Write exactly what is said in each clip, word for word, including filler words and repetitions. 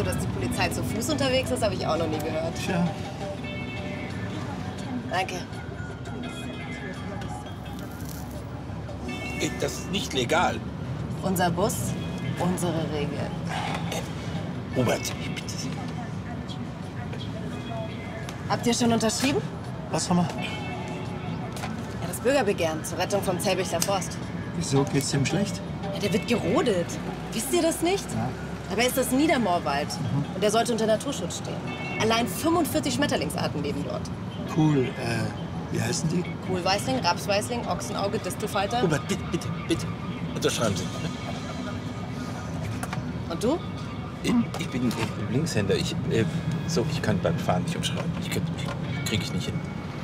dass die Polizei zu Fuß unterwegs ist, habe ich auch noch nie gehört. Tja. Danke. Das ist nicht legal. Unser Bus, unsere Regeln. Äh, Hubert, bitte. Habt ihr schon unterschrieben? Was haben wir? Ja, das Bürgerbegehren zur Rettung vom Zellbichter Forst. Wieso geht's dem schlecht? Ja, der wird gerodet. Wisst ihr das nicht? Ja. Dabei ist das Niedermoorwald. Mhm. Und der sollte unter Naturschutz stehen. Allein fünfundvierzig Schmetterlingsarten leben dort. Cool. Äh, wie heißen die? Kohlweißling, Rapsweißling, Ochsenauge, Distelfalter. Hubert, bitte, bitte, bitte. Unterschreiben Sie. Und du? Ich, ich bin äh, Linkshänder. Ich, äh, so, ich kann beim Fahren nicht umschreiben. Ich, ich, krieg ich nicht hin.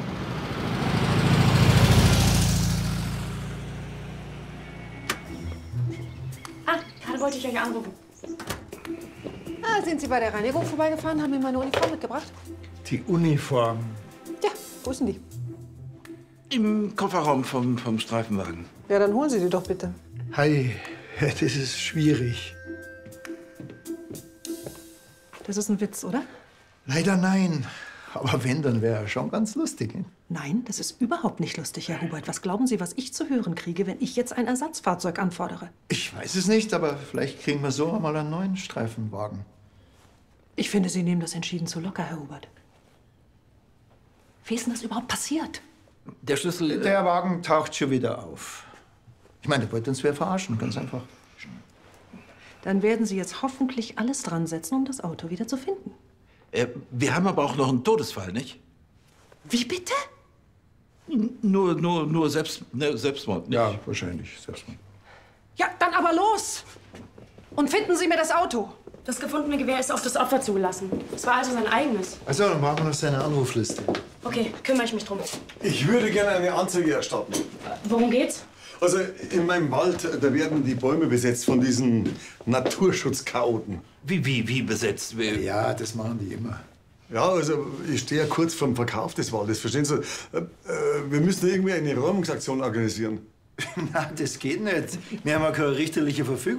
Ah, gerade wollte ich euch anrufen. Ah, sind Sie bei der Reinigung vorbeigefahren, haben mir meine Uniform mitgebracht? Die Uniform. Ja, wo ist denn die? Im Kofferraum vom, vom Streifenwagen. Ja, dann holen Sie die doch bitte. Hi, das ist schwierig. Das ist ein Witz, oder? Leider nein. Aber wenn, dann wäre er schon ganz lustig. Ne? Nein, das ist überhaupt nicht lustig, Herr Hubert. Was glauben Sie, was ich zu hören kriege, wenn ich jetzt ein Ersatzfahrzeug anfordere? Ich weiß es nicht, aber vielleicht kriegen wir so einmal einen neuen Streifenwagen. Ich finde, Sie nehmen das entschieden zu locker, Herr Hubert. Wie ist denn das überhaupt passiert? Der Schlüssel... Äh Der Wagen taucht schon wieder auf. Ich meine, der wollte uns wer verarschen, ganz einfach. Dann werden Sie jetzt hoffentlich alles dran setzen, um das Auto wieder zu finden. Äh, wir haben aber auch noch einen Todesfall, nicht? Wie bitte? N nur, nur, nur Selbst, ne, Selbstmord, nicht? Ja, wahrscheinlich Selbstmord. Ja, dann aber los! Und finden Sie mir das Auto. Das gefundene Gewehr ist auf das Opfer zugelassen. Es war also sein eigenes. Also, dann brauchen wir noch seine Anrufliste. Okay, kümmere ich mich drum. Ich würde gerne eine Anzeige erstatten. Worum geht's? Also in meinem Wald, da werden die Bäume besetzt von diesen Naturschutzchaoten. Wie, wie, wie besetzt? Wie? Ja, das machen die immer. Ja, also ich stehe ja kurz vorm Verkauf des Waldes, verstehen Sie? Äh, äh, wir müssen irgendwie eine Räumungsaktion organisieren. Na, das geht nicht. Wir haben ja keine richterliche Verfügung.